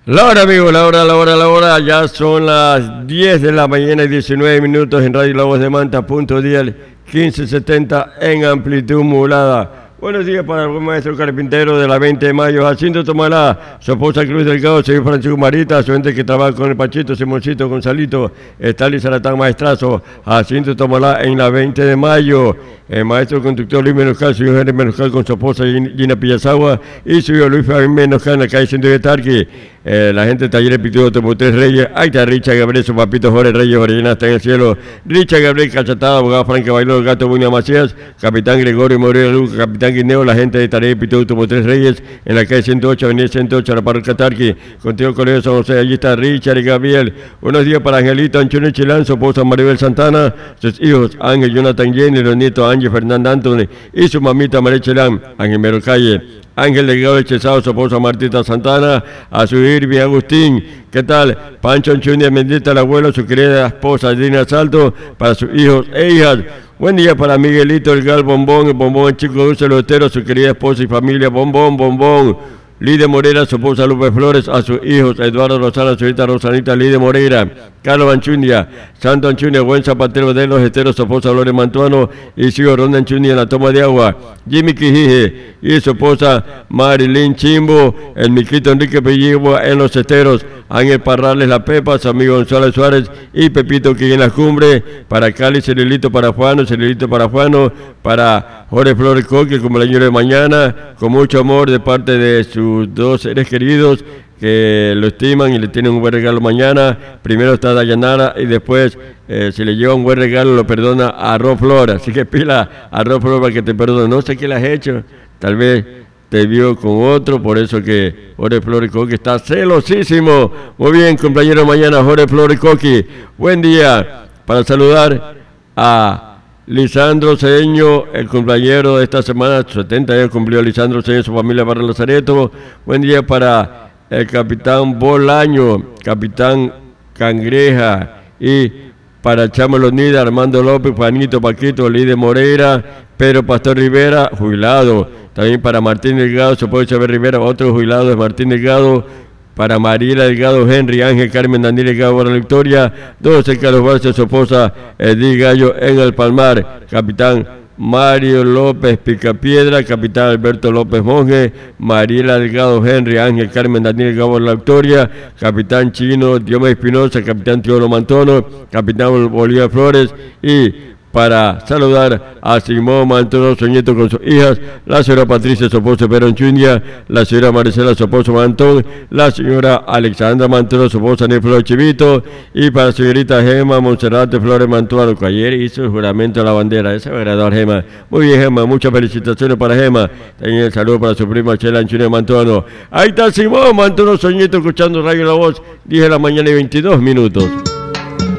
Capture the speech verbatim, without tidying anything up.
La hora, amigos, la hora, la hora, la hora. Ya son las diez de la mañana y diecinueve minutos en Radio La Voz de Manta, punto dial, quince setenta en amplitud modulada. Buenos días para el buen maestro carpintero de la veinte de mayo, Jacinto Tomalá, su esposa Cruz Delgado, señor Francisco Marita, su gente que trabaja con el Pachito, Simoncito, Gonzalito, Estalí Saratán Maestrazo, Jacinto Tomalá en la veinte de mayo, el maestro conductor Luis Menoscal, su hijo Henry Menoscal con su esposa Gina Pillazagua y su hijo Luis Fabián Menoscal en la calle Ciento de Tarqui. Eh, la gente de Talleres Pitudo, Tres Reyes, ahí está Richard Gabriel, su papito Jorge Reyes, Orellana está en el cielo, Richard Gabriel Cachatada, abogado Franca Bailó, Gato Buña Macías, capitán Gregorio Moreno Luca, capitán Guineo, la gente de Talleres Pitudo, Tres Reyes, en la calle ciento ocho, avenida ciento ocho, la parroquia Tarqui, contigo Colegio San José, allí está Richard Gabriel. Buenos días para Angelito Anchone Chilán, su esposa Maribel Santana, sus hijos Ángel Jonathan Jenny, los nietos Ángel Fernanda Anthony y su mamita María Chilán, Ángel Mero Calle. Ángel Delgado Chesao, su esposa Martita Santana, a su Irving Agustín, ¿qué tal? Pancho Anchunia Mendita, el abuelo, su querida esposa Dina Salto, para sus hijos e hijas. Buen día para Miguelito, el Gal Bombón, el Bombón, el chico dulce lotero, su querida esposa y familia, Bombón, Bombón. Lidia Moreira, su esposa Lupe Flores, a sus hijos Eduardo Rosana, su hija Rosanita Lidia Moreira, Carlos Anchunia, Santo Anchunia, buen zapatero de los esteros, su esposa Lore Mantuano y su hijo Ronda Anchunia en la toma de agua, Jimmy Quijije y su esposa Marilyn Chimbo, el Miquito Enrique Pelligua en los esteros, Ángel Parrales La Pepa, su amigo González Suárez y Pepito que en la cumbre, para Cali, Celilito para Juano, Celilito para Juano, para Jorge Flores Coque, como el año de mañana, con mucho amor de parte de sus dos seres queridos que lo estiman y le tienen un buen regalo mañana. Primero está Dayanara y después eh, si le lleva un buen regalo lo perdona a Ro Flor, así que pila a Ro Flor para que te perdone. No sé qué le has hecho, tal vez te vio con otro, por eso que Jorge Flores Coqui está celosísimo. Muy bien, compañero, mañana Jorge Flores Coqui. Buen día para saludar a Lisandro Cedeño, el cumpleañero de esta semana, setenta años cumplió Lisandro Cedeño, su familia Barra Lazareto. Buen día para el capitán Bolaño, capitán Cangreja y para Chamo Lonida, Armando López, Juanito Paquito, Líder Moreira, Pedro Pastor Rivera, jubilado. También para Martín Delgado, su puede saber Rivera, otro jubilado es Martín Delgado. Para Mariela Delgado, Henry Ángel, Carmen Daniel Delgado, Buena Victoria, doce Carlos Barça, su esposa Edith Gallo en el Palmar, capitán Mario López Picapiedra, capitán Alberto López Monge, Mariela Delgado, Henry Ángel, Carmen Daniel Delgado, Buena Victoria, capitán Chino Diomedes Espinosa, capitán Teodoro Mantono, capitán Bolívar Flores y para saludar a Simón Mantono, su nieto con sus hijas, la señora Patricia, su esposo Perón Chuña, la señora Maricela, su esposo Mantón, la señora Alexandra Mantono, su esposa Nel Flores Chivito, y para la señorita Gema Monserrate Flores Mantuano, que ayer hizo el juramento de la bandera. Ese va a agradar Gema. Muy bien, Gema, muchas felicitaciones para Gema. También el saludo para su prima Chela Anchunia Mantuano. Ahí está Simón Mantono, su nieto, escuchando Radio La Voz, diez de la mañana y veintidós minutos.